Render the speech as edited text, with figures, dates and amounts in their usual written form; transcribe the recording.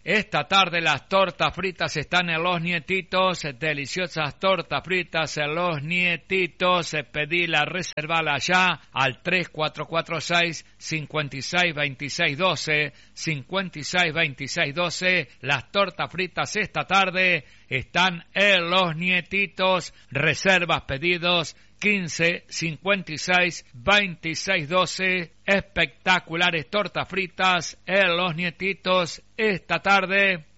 Esta tarde las tortas fritas están en Los Nietitos, deliciosas tortas fritas en Los Nietitos. Pedila, reservala ya al 3446-562612, 562612. Las tortas fritas esta tarde están en Los Nietitos. Reservas, pedidos 15 56 26 12. Espectaculares tortas fritas en Los Nietitos esta tarde.